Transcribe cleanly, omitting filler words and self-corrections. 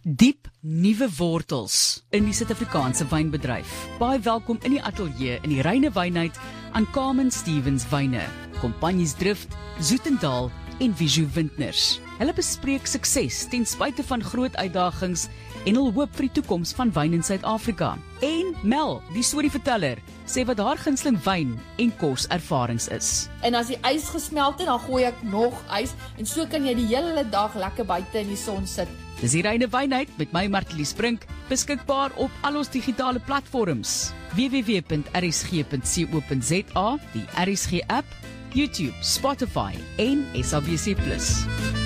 Diep nuwe wortels in die Suid-Afrikaanse wynbedryf. Baie welkom in die ateljee in die Reine Wynheid aan Carmen Stevens Wyne, Kompanjies Drift, Zoetendaal en Visu Wintners. Hulle bespreek sukses ten spyte van groot uitdagings en hul hoop vir die toekoms van wyn in Suid-Afrika. En Mel, die storieverteller, sê wat haar gunsteling wyn en kos ervarings is. En as die ys gesmelt het, dan gooi ek nog ys en so kan jy die hele dag lekker buite in die son sit. Dis die Reine Wynheid met my Martelies Brink, beskikbaar op al ons digitale platforms. www.rsg.co.za, die RSG app, YouTube, Spotify en SABC+.